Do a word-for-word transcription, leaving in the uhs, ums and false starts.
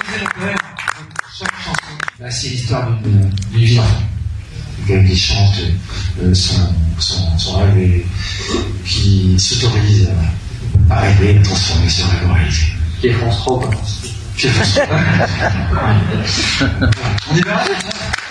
disait le poème, chaque chanson, bah, c'est l'histoire d'une vie d'enfant. Qui chante euh, son, son, son rêve et qui s'autorise à rêver, à transformer ce rêve en réalité. Qui est France trois, pas Qui est France trois. On y va.